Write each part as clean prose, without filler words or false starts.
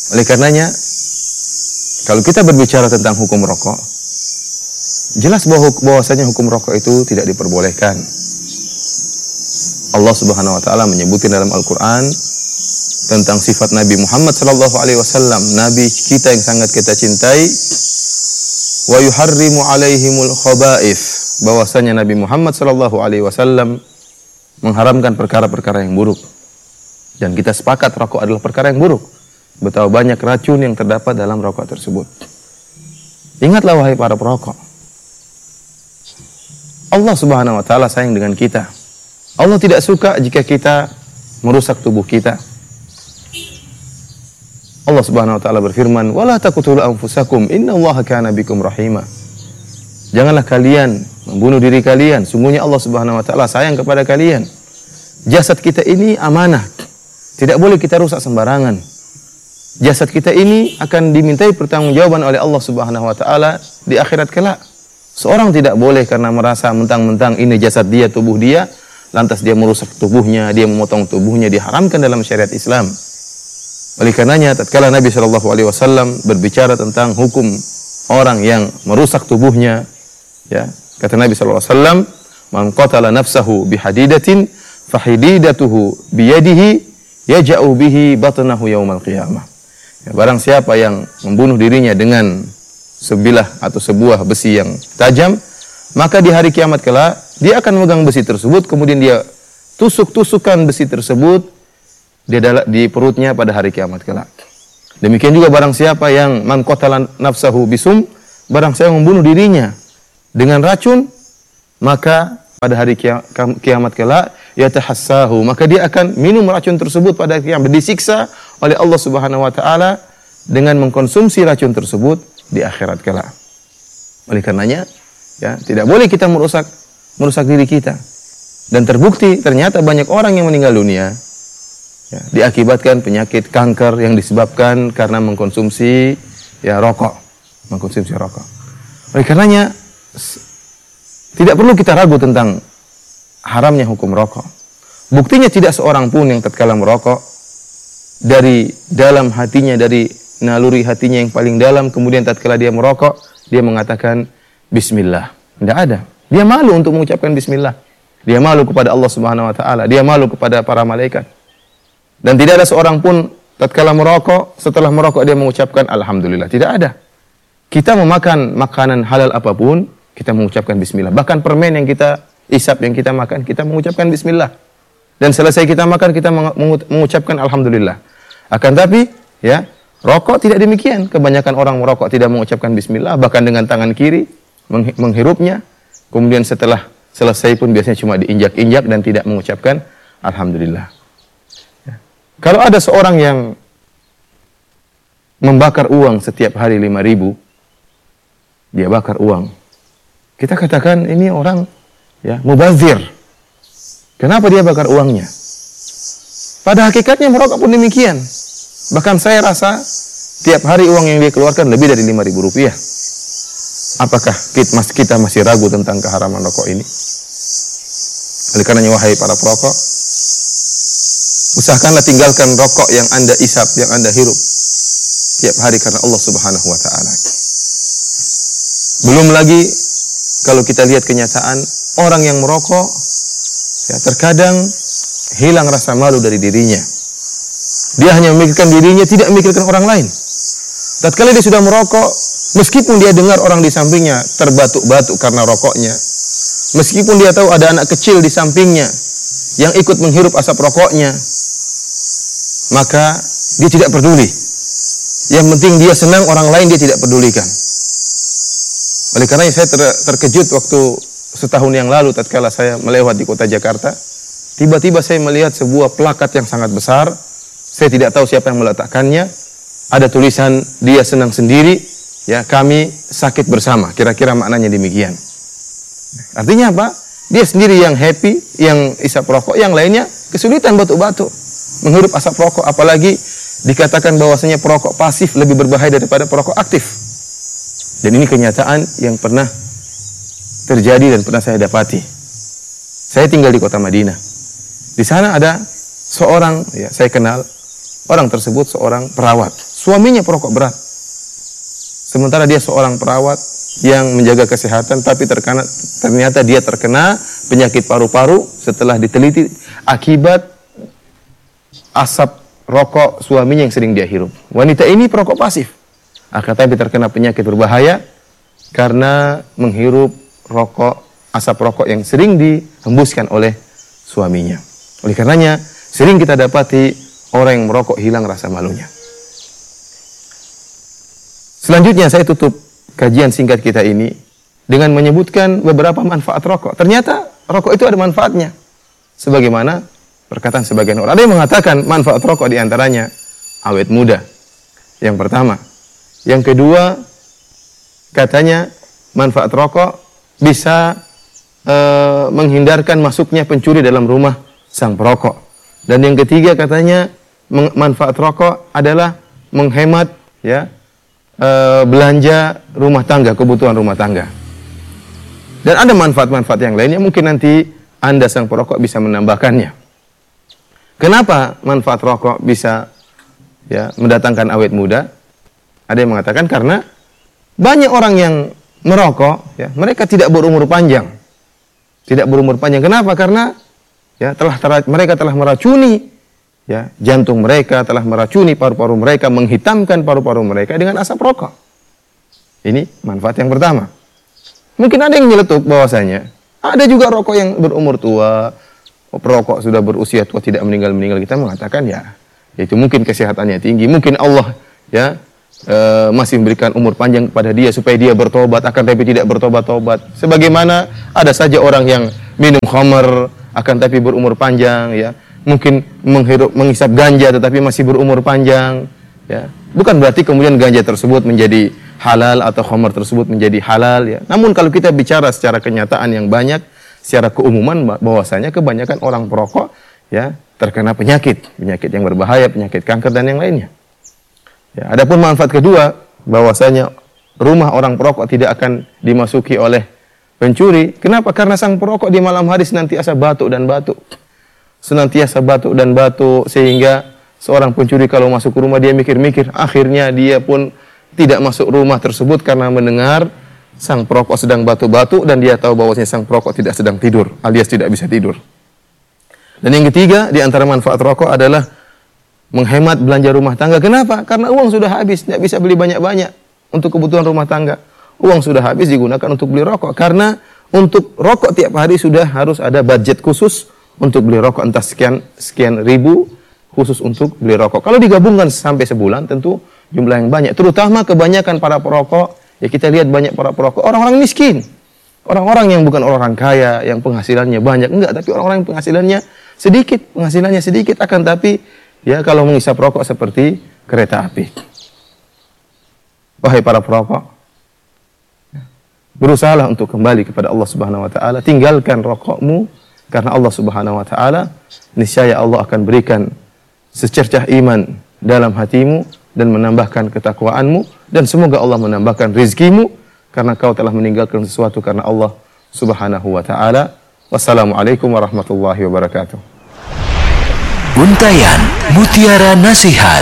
Oleh karenanya, kalau kita berbicara tentang hukum rokok, jelas bahwasanya hukum rokok itu tidak diperbolehkan. Allah Subhanahu wa taala menyebutkan dalam Al-Qur'an tentang sifat Nabi Muhammad sallallahu alaihi wasallam, nabi kita yang sangat kita cintai, wa yuharrimu alaihimul khaba'ith, bahwasanya Nabi Muhammad sallallahu alaihi wasallam mengharamkan perkara-perkara yang buruk. Dan kita sepakat rokok adalah perkara yang buruk. Betapa banyak racun yang terdapat dalam rokok tersebut. Ingatlah wahai para perokok, Allah Subhanahu wa taala sayang dengan kita. Allah tidak suka jika kita merusak tubuh kita. Allah Subhanahu wa taala berfirman, "Wala taqtulu anfusakum, innallaha kana bikum rahima." Janganlah kalian membunuh diri kalian, sungguhnya Allah Subhanahu wa taala sayang kepada kalian. Jasad kita ini amanah. Tidak boleh kita rusak sembarangan. Jasad kita ini akan dimintai pertanggungjawaban oleh Allah Subhanahu wa taala di akhirat kelak. Seorang tidak boleh karena merasa mentang-mentang ini jasad dia, tubuh dia, lantas dia merusak tubuhnya, dia memotong tubuhnya, diharamkan dalam syariat Islam. Oleh karenanya, tatkala Nabi sallallahu alaihi wasallam berbicara tentang hukum orang yang merusak tubuhnya, ya, kata Nabi sallallahu alaihi wasallam, "Man qatala nafsahu bihadidatin fahididatuhu biyadihi yaja'u bihi batnahu yaumal qiyamah." Ya, barang siapa yang membunuh dirinya dengan sebilah atau sebuah besi yang tajam, maka di hari kiamat kelak dia akan memegang besi tersebut, kemudian dia tusuk-tusukan besi tersebut di perutnya pada hari kiamat kelak. Demikian juga barang siapa yang man qatala nafsahu bisum, barang siapa yang membunuh dirinya dengan racun, maka pada hari kiamat kelak yatahassahu, maka dia akan minum racun tersebut pada kiamat, disiksa oleh Allah Subhanahu wa taala dengan mengkonsumsi racun tersebut di akhirat kelak. Oleh karenanya, ya, tidak boleh kita merusak diri kita. Dan terbukti ternyata banyak orang yang meninggal dunia, ya, diakibatkan penyakit kanker yang disebabkan karena mengkonsumsi rokok. Oleh karenanya, tidak perlu kita ragu tentang haramnya hukum rokok. Buktinya tidak seorang pun yang tatkala merokok, dari dalam hatinya, dari naluri hatinya yang paling dalam, kemudian tatkala dia merokok, dia mengatakan bismillah. Tidak ada. Dia malu untuk mengucapkan bismillah. Dia malu kepada Allah Subhanahu wa taala, dia malu kepada para malaikat. Dan tidak ada seorang pun tatkala merokok, setelah merokok dia mengucapkan alhamdulillah. Tidak ada. Kita memakan makanan halal apapun, kita mengucapkan bismillah. Bahkan permen yang kita isap, yang kita makan, kita mengucapkan bismillah. Dan selesai kita makan, kita mengucapkan alhamdulillah. Akan tapi, ya, rokok tidak demikian. Kebanyakan orang merokok tidak mengucapkan bismillah, bahkan dengan tangan kiri menghirupnya. Kemudian setelah selesai pun biasanya cuma diinjak-injak dan tidak mengucapkan alhamdulillah. Kalau ada seorang yang membakar uang setiap hari 5.000, dia bakar uang, kita katakan ini orang, ya, mubazir. Kenapa dia bakar uangnya? Pada hakikatnya merokok pun demikian. Bahkan saya rasa tiap hari uang yang dia keluarkan lebih dari 5.000 rupiah. Apakah kita masih ragu tentang keharaman rokok ini? Oleh karenanya, wahai para perokok, usahakanlah tinggalkan rokok yang Anda isap, yang Anda hirup tiap hari karena Allah Subhanahu wa taala. Belum lagi kalau kita lihat kenyataan, orang yang merokok, ya, terkadang hilang rasa malu dari dirinya. Dia hanya memikirkan dirinya, tidak memikirkan orang lain. Tatkala dia sudah merokok, meskipun dia dengar orang di sampingnya terbatuk-batuk karena rokoknya, meskipun dia tahu ada anak kecil di sampingnya yang ikut menghirup asap rokoknya, maka dia tidak peduli. Yang penting dia senang, orang lain dia tidak pedulikan. Oleh karena saya terkejut waktu setahun yang lalu tatkala saya melewati kota Jakarta, tiba-tiba saya melihat sebuah plakat yang sangat besar. Saya tidak tahu siapa yang meletakkannya. Ada tulisan, dia senang sendiri, ya, kami sakit bersama. Kira-kira maknanya demikian. Artinya apa? Dia sendiri yang happy, yang isap rokok, yang lainnya kesulitan batuk-batuk menghirup asap rokok. Apalagi dikatakan bahwasanya perokok pasif lebih berbahaya daripada perokok aktif. Dan ini kenyataan yang pernah terjadi dan pernah saya dapati. Saya tinggal di kota Madinah. Di sana ada seorang, ya, saya kenal orang tersebut, seorang perawat, suaminya perokok berat. Sementara dia seorang perawat yang menjaga kesehatan, tapi ternyata dia terkena penyakit paru-paru setelah diteliti akibat asap rokok suaminya yang sering dia hirup. Wanita ini perokok pasif, akan tapi terkena penyakit berbahaya karena menghirup asap rokok yang sering dihembuskan oleh suaminya. Oleh karenanya, sering kita dapati orang yang merokok hilang rasa malunya. Selanjutnya saya tutup kajian singkat kita ini dengan menyebutkan beberapa manfaat rokok. Ternyata rokok itu ada manfaatnya. Sebagaimana perkataan sebagian orang. Ada yang mengatakan manfaat rokok diantaranya awet muda. Yang pertama. Yang kedua, katanya manfaat rokok bisa menghindarkan masuknya pencuri dalam rumah sang perokok. Dan yang ketiga katanya manfaat rokok adalah menghemat belanja rumah tangga, kebutuhan rumah tangga. Dan ada manfaat-manfaat yang lainnya, mungkin nanti Anda sang perokok bisa menambahkannya. Kenapa manfaat rokok bisa mendatangkan awet muda? Ada yang mengatakan karena banyak orang yang merokok, mereka tidak berumur panjang. Tidak berumur panjang. Kenapa? Karena mereka telah meracuni jantung mereka, telah meracuni paru-paru mereka, menghitamkan paru-paru mereka dengan asap rokok. Ini manfaat yang pertama. Mungkin ada yang nyeletuk bahwasanya ada juga rokok yang berumur tua, perokok sudah berusia tua tidak meninggal. Kita mengatakan itu mungkin kesehatannya tinggi, mungkin Allah masih memberikan umur panjang kepada dia supaya dia bertobat, akan tapi tidak bertobat-tobat. Sebagaimana ada saja orang yang minum khamar akan tapi berumur panjang, mungkin menghisap ganja tetapi masih berumur panjang, Bukan berarti kemudian ganja tersebut menjadi halal atau khamar tersebut menjadi halal, Namun kalau kita bicara secara kenyataan yang banyak, secara keumuman bahwasanya kebanyakan orang perokok terkena penyakit yang berbahaya, penyakit kanker dan yang lainnya. Adapun manfaat kedua, bahwasanya rumah orang perokok tidak akan dimasuki oleh pencuri. Kenapa? Karena sang perokok di malam hari senantiasa batuk dan batuk. Sehingga seorang pencuri kalau masuk ke rumah dia mikir-mikir, akhirnya dia pun tidak masuk rumah tersebut karena mendengar sang perokok sedang batuk-batuk dan dia tahu bahwasanya sang perokok tidak sedang tidur, alias tidak bisa tidur. Dan yang ketiga, di antara manfaat rokok adalah menghemat belanja rumah tangga. Kenapa? Karena uang sudah habis, tidak bisa beli banyak-banyak untuk kebutuhan rumah tangga. Uang sudah habis digunakan untuk beli rokok. Karena untuk rokok tiap hari sudah harus ada budget khusus untuk beli rokok, entah sekian ribu khusus untuk beli rokok. Kalau digabungkan sampai sebulan tentu jumlah yang banyak. Terutama kebanyakan para perokok, kita lihat banyak para perokok orang-orang miskin. Orang-orang yang bukan orang kaya, yang penghasilannya banyak, enggak, tapi orang-orang yang penghasilannya sedikit akan tapi kalau menghisap rokok seperti kereta api. Wahai para perokok, berusahalah untuk kembali kepada Allah Subhanahu wa taala, tinggalkan rokokmu karena Allah Subhanahu wa taala niscaya Allah akan berikan secercah iman dalam hatimu dan menambahkan ketakwaanmu, dan semoga Allah menambahkan rizkimu karena kau telah meninggalkan sesuatu karena Allah Subhanahu wa taala. Wassalamualaikum warahmatullahi wabarakatuh. Untayan Mutiara Nasihat.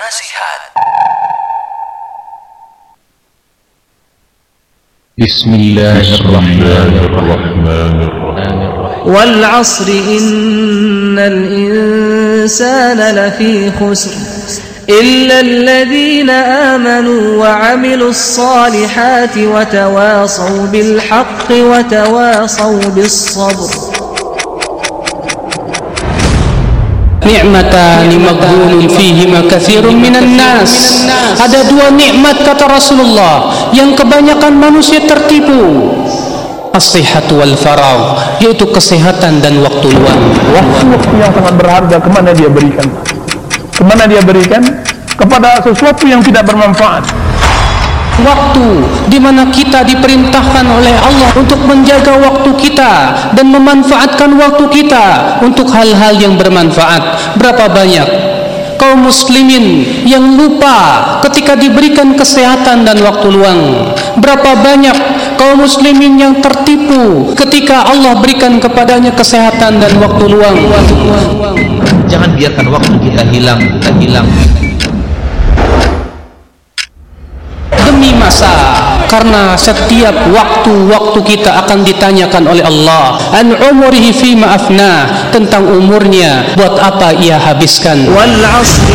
Bismillahirrahmanirrahim. Wal 'asri innal insana lafi khusr illa alladhina amanu wa 'amilus salihati wa tawasaw bil haqqi wa tawasaw bis sabr. Ni'matani maghbunun fihima katsirun minan nas. Ada dua nikmat kata Rasulullah yang kebanyakan manusia tertipu. As-sihhatu wal faragh, yaitu kesehatan dan waktu luang. Waktu yang sangat berharga kemana dia berikan? Kemana dia berikan? Kepada sesuatu yang tidak bermanfaat. Waktu di mana kita diperintahkan oleh Allah untuk menjaga waktu kita dan memanfaatkan waktu kita untuk hal-hal yang bermanfaat. Berapa banyak kaum muslimin yang lupa ketika diberikan kesehatan dan waktu luang? Berapa banyak kaum muslimin yang tertipu ketika Allah berikan kepadanya kesehatan dan waktu luang? Jangan biarkan waktu kita hilang. demi masa, karena setiap waktu-waktu kita akan ditanyakan oleh Allah. An umurihi fima afna, tentang umurnya buat apa ia habiskan. wal 'asr